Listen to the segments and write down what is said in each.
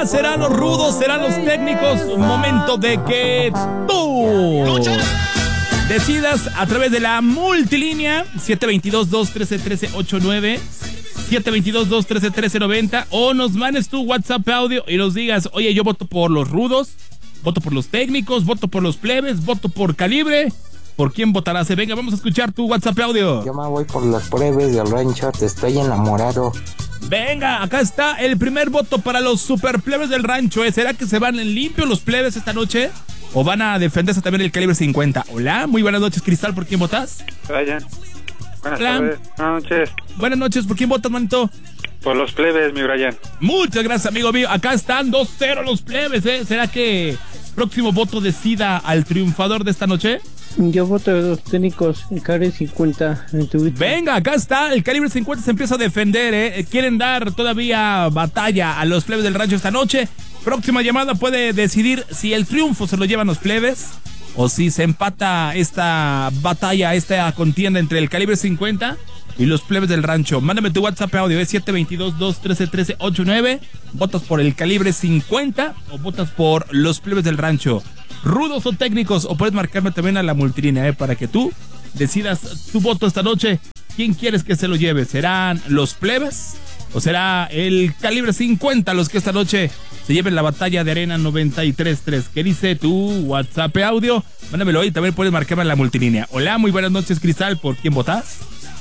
¿Serán los rudos? ¿Serán los técnicos? Momento de que tú decidas a través de la multilínea 722-213-1389, 722-213-1390, o nos mandes tu WhatsApp audio y nos digas, oye, yo voto por los rudos, voto por los técnicos, voto por los plebes, voto por Calibre. ¿Por quién votarás? Venga, vamos a escuchar tu WhatsApp audio. Yo me voy por los plebes del rancho, te estoy enamorado. Venga, acá está el primer voto para los super plebes del rancho. ¿Será que se van en limpio los plebes esta noche? ¿O van a defenderse también el calibre 50? Hola, muy buenas noches, Cristal, ¿por quién votas? Brian. Buenas Hola. tardes. Buenas noches. Buenas noches, ¿por quién votas, manito? Por los plebes, mi Brian. Muchas gracias, amigo mío. Acá están 2-0 los plebes, ¿eh? ¿Será que próximo voto decida al triunfador de esta noche? Yo voto de los técnicos, el calibre 50 en Twitter. Venga, acá está, el calibre 50 se empieza a defender, ¿eh? Quieren dar todavía batalla a los plebes del rancho esta noche. Próxima llamada puede decidir si el triunfo se lo llevan los plebes o si se empata esta batalla, esta contienda entre el calibre 50 y los plebes del rancho. Mándame tu WhatsApp audio, es 722-213-1389. ¿Votas por el calibre 50 o votas por los plebes del rancho? ¿Rudos o técnicos? O puedes marcarme también a la multilínea, para que tú decidas tu voto esta noche. ¿Quién quieres que se lo lleve? ¿Serán los plebes o será el calibre 50 los que esta noche se lleven la batalla de Arena 93.3? ¿Qué dice tu WhatsApp audio? Mándamelo ahí, también puedes marcarme a la multilínea. Hola, muy buenas noches, Cristal, ¿por quién votas?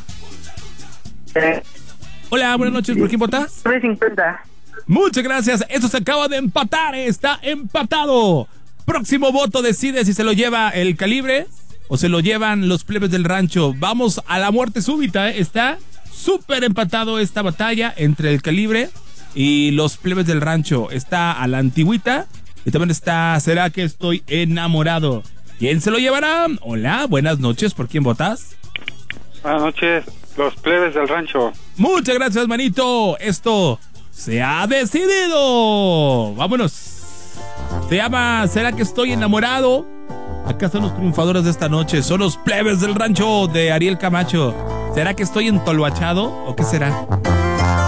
Hola, buenas noches, ¿por quién votas? 350. Muchas gracias, esto se acaba de empatar, está empatado. Próximo voto decide si se lo lleva el calibre o se lo llevan los plebes del rancho. Vamos a la muerte súbita, ¿eh? Está súper empatado esta batalla entre el calibre y los plebes del rancho. Está a la antigüita y también está ¿será que estoy enamorado? ¿Quién se lo llevará? Hola, buenas noches, ¿por quién votas? Buenas noches, los plebes del rancho. Muchas gracias, manito. Esto se ha decidido. Vámonos. Se llama ¿será que estoy enamorado? Acá son los triunfadores de esta noche. Son los plebes del rancho de Ariel Camacho. ¿Será que estoy entoluachado o qué será?